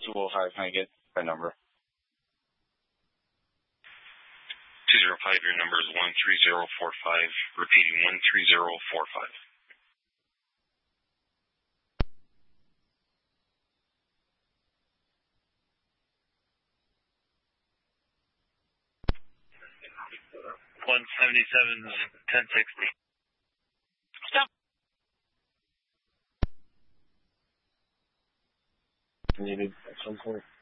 205. Can I get that number? 205, your number is 13045. Repeating, 13045. $177.1060. Stop. Needed at some point.